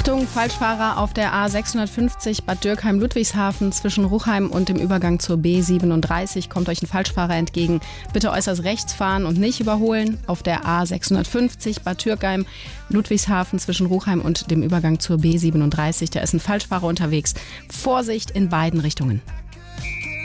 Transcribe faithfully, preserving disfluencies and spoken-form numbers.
Achtung, Falschfahrer auf der A sechshundertfünfzig Bad Dürkheim-Ludwigshafen zwischen Ruchheim und dem Übergang zur B siebenunddreißig kommt euch ein Falschfahrer entgegen. Bitte äußerst rechts fahren und nicht überholen. Auf der A sechshundertfünfzig Bad Dürkheim-Ludwigshafen zwischen Ruchheim und dem Übergang zur B siebenunddreißig, da ist ein Falschfahrer unterwegs. Vorsicht in beiden Richtungen.